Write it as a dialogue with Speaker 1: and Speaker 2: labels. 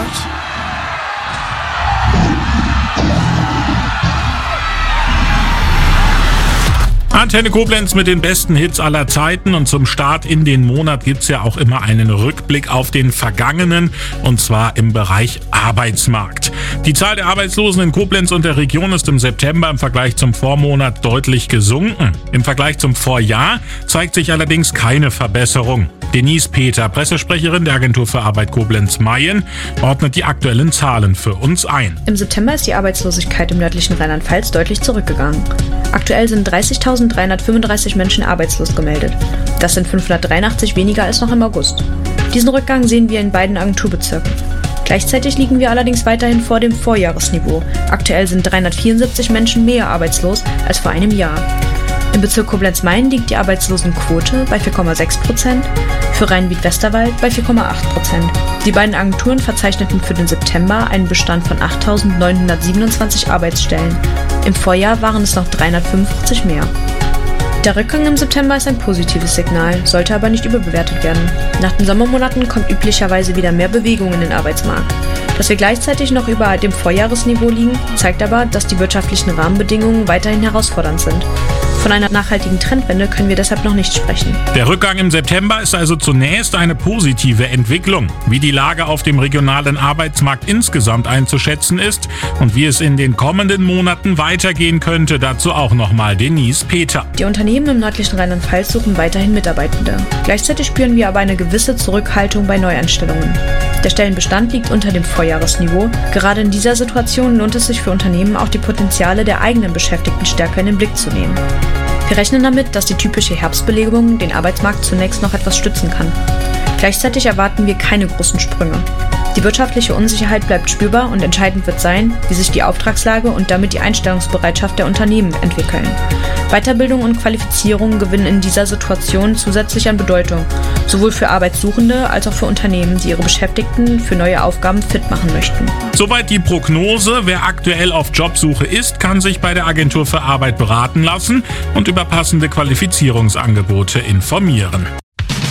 Speaker 1: Antenne Koblenz mit den besten Hits aller Zeiten, und zum Start in den Monat gibt's ja auch immer einen Rückblick auf den vergangenen, und zwar im Bereich Arbeitsmarkt. Die Zahl der Arbeitslosen in Koblenz und der Region ist im September im Vergleich zum Vormonat deutlich gesunken. Im Vergleich zum Vorjahr zeigt sich allerdings keine Verbesserung. Denise Peter, Pressesprecherin der Agentur für Arbeit Koblenz-Mayen, ordnet die aktuellen Zahlen für uns ein.
Speaker 2: Im September ist die Arbeitslosigkeit im nördlichen Rheinland-Pfalz deutlich zurückgegangen. Aktuell sind 30.335 Menschen arbeitslos gemeldet. Das sind 583 weniger als noch im August. Diesen Rückgang sehen wir in beiden Agenturbezirken. Gleichzeitig liegen wir allerdings weiterhin vor dem Vorjahresniveau. Aktuell sind 374 Menschen mehr arbeitslos als vor einem Jahr. Im Bezirk Koblenz-Mayen liegt die Arbeitslosenquote bei 4,6%, für Rhein-Wied-Westerwald bei 4,8%. Die beiden Agenturen verzeichneten für den September einen Bestand von 8.927 Arbeitsstellen. Im Vorjahr waren es noch 355 mehr. Der Rückgang im September ist ein positives Signal, sollte aber nicht überbewertet werden. Nach den Sommermonaten kommt üblicherweise wieder mehr Bewegung in den Arbeitsmarkt. Dass wir gleichzeitig noch über dem Vorjahresniveau liegen, zeigt aber, dass die wirtschaftlichen Rahmenbedingungen weiterhin herausfordernd sind. Von einer nachhaltigen Trendwende können wir deshalb noch nicht sprechen.
Speaker 1: Der Rückgang im September ist also zunächst eine positive Entwicklung. Wie die Lage auf dem regionalen Arbeitsmarkt insgesamt einzuschätzen ist und wie es in den kommenden Monaten weitergehen könnte, dazu auch nochmal Denise Peter.
Speaker 2: Die Unternehmen im nördlichen Rheinland-Pfalz suchen weiterhin Mitarbeitende. Gleichzeitig spüren wir aber eine gewisse Zurückhaltung bei Neueinstellungen. Der Stellenbestand liegt unter dem Vorjahresniveau. Gerade in dieser Situation lohnt es sich für Unternehmen, auch die Potenziale der eigenen Beschäftigten stärker in den Blick zu nehmen. Wir rechnen damit, dass die typische Herbstbelegung den Arbeitsmarkt zunächst noch etwas stützen kann. Gleichzeitig erwarten wir keine großen Sprünge. Die wirtschaftliche Unsicherheit bleibt spürbar und entscheidend wird sein, wie sich die Auftragslage und damit die Einstellungsbereitschaft der Unternehmen entwickeln. Weiterbildung und Qualifizierung gewinnen in dieser Situation zusätzlich an Bedeutung, sowohl für Arbeitssuchende als auch für Unternehmen, die ihre Beschäftigten für neue Aufgaben fit machen möchten.
Speaker 1: Soweit die Prognose. Wer aktuell auf Jobsuche ist, kann sich bei der Agentur für Arbeit beraten lassen und über passende Qualifizierungsangebote informieren.